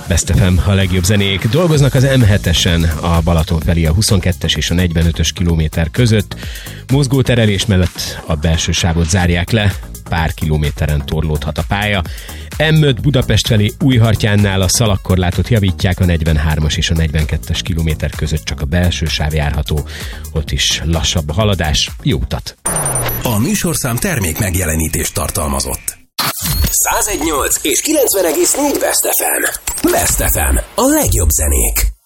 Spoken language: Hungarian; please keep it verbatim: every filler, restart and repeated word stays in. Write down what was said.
Best ef em, a legjobb zenék. Dolgoznak az em hetesen a Balaton felé a huszonkettes és a negyvenötös kilométer között. Mozgóterelés mellett a belső sávot zárják le, pár kilométeren torlódhat a pálya. em öt Budapest felé Újhartyánnál a szalagkorlátot javítják, a negyvenhármas és a negyvenkettes kilométer között csak a belső sáv járható. Ott is lassabb a haladás. Jó utat! A műsorszám termék megjelenítést tartalmazott. száz egy egész nyolc és kilencven egész négy Best ef em. Best ef em, a legjobb zenék.